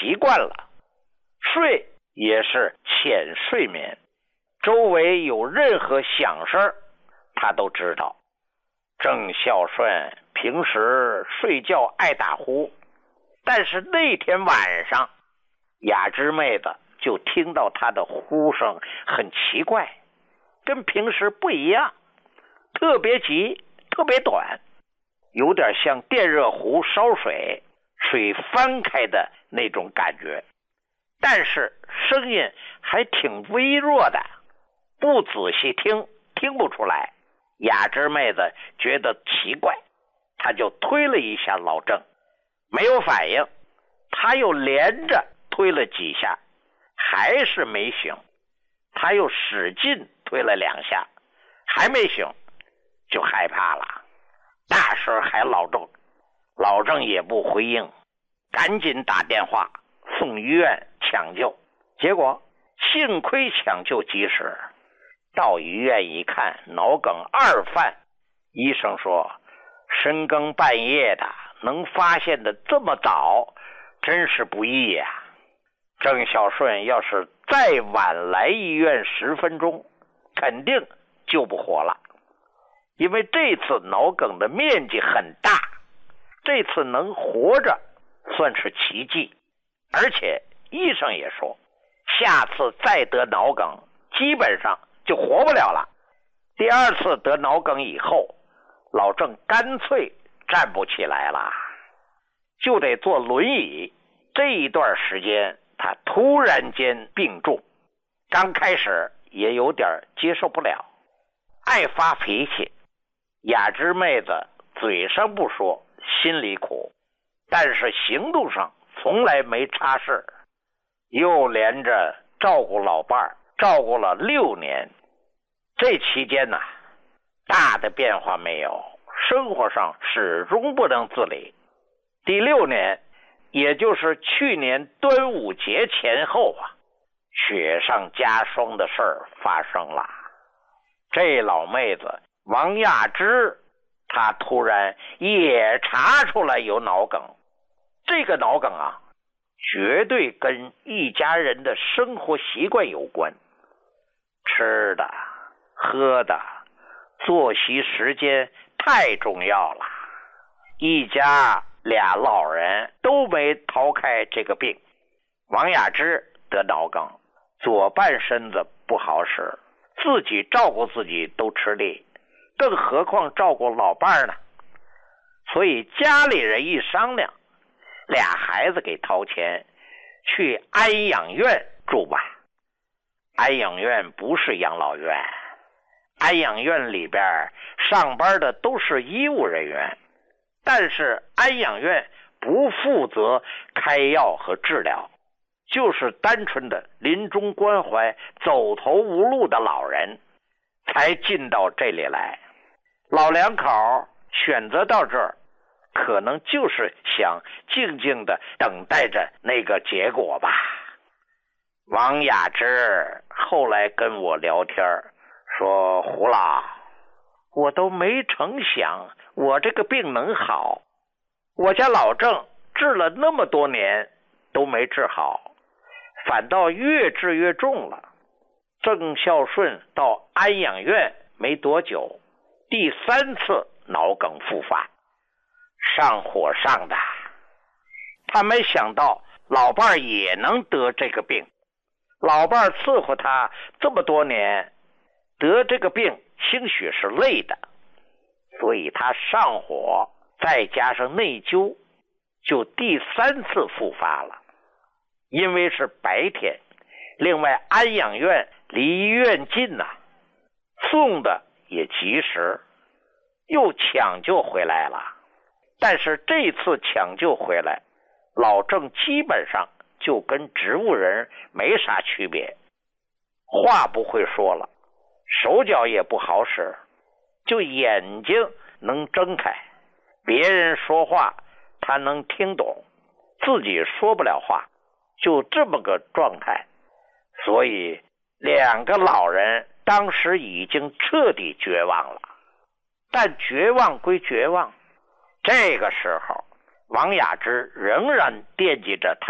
习惯了，睡也是浅睡眠，周围有任何响声他都知道。郑孝顺平时睡觉爱打呼，但是那天晚上雅芝妹子就听到他的呼声很奇怪，跟平时不一样，特别急，特别短，有点像电热壶烧水，水翻开的那种感觉，但是声音还挺微弱的，不仔细听听不出来。雅芝妹子觉得奇怪，她就推了一下老郑，没有反应，她又连着推了几下，还是没醒，她又使劲推了2下，还没醒，就害怕了，大声喊老郑，老郑也不回应，赶紧打电话送医院抢救，结果幸亏抢救及时，到医院一看，脑梗2犯，医生说深更半夜的能发现的这么早，真是不易呀。郑孝顺要是再晚来医院10分钟，肯定救不活了，因为这次脑梗的面积很大，这次能活着算是奇迹，而且医生也说下次再得脑梗基本上就活不了了。第2次得脑梗以后，老郑干脆站不起来了，就得坐轮椅。这一段时间他突然间病重，刚开始也有点接受不了，爱发脾气。雅芝妹子嘴上不说，心里苦，但是行动上从来没差事，又连着照顾老伴儿，照顾了6年。这期间呢，大的变化没有，生活上始终不能自理。第6年，也就是去年端午节前后雪上加霜的事儿发生了。这老妹子王亚芝，她突然也查出来有脑梗。这个脑梗绝对跟一家人的生活习惯有关，吃的喝的作息时间太重要了，一家俩老人都没逃开这个病。王亚芝得脑梗，左半身子不好使，自己照顾自己都吃力，更何况照顾老伴呢？所以家里人一商量，俩孩子给掏钱去安养院住吧。安养院不是养老院，安养院里边上班的都是医务人员，但是安养院不负责开药和治疗，就是单纯的临终关怀走投无路的老人才进到这里来。老两口选择到这儿，可能就是想静静的等待着那个结果吧。王亚芝后来跟我聊天说，胡老，我都没成想我这个病能好，我家老郑治了那么多年都没治好，反倒越治越重了。郑孝顺到安养院没多久，第3次脑梗复发，上火上的。他没想到老伴儿也能得这个病，老伴儿伺候他这么多年，得这个病兴许是累的，所以他上火再加上内疚，就第3次复发了。因为是白天，另外安养院离医院近送的也及时，又抢救回来了。但是这次抢救回来，老郑基本上就跟植物人没啥区别，话不会说了，手脚也不好使，就眼睛能睁开，别人说话他能听懂，自己说不了话，就这么个状态。所以2个老人当时已经彻底绝望了。但绝望归绝望，这个时候王亚芝仍然惦记着他